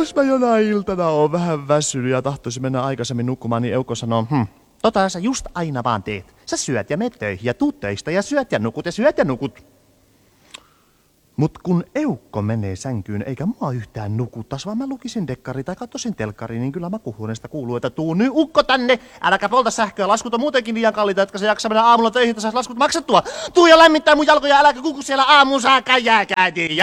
jos mä jonain iltana oon vähän väsynyt ja tahtoisin mennä aikaisemmin nukkumaan, niin Eukko sanoo, tota sä just aina vaan teet. Sä syöt ja menet töihin ja tuut töistä ja syöt ja nukut ja syöt ja nukut. Mut kun Eukko menee sänkyyn eikä mua yhtään nukuttas, vaan mä lukisin dekkari tai katsoisin telkkari, niin kyllä makuuhuoneesta kuuluu, että tuu nyt Ukko tänne, äläkä polta sähköä, laskut on muutenkin liian kalliita, etkä se jaksa mennä aamulla töihin, että saisi laskut maksettua. Tuu ja lämmittää mun jalkoja, äläkä kuku siellä aamuun saakka jääkätiin.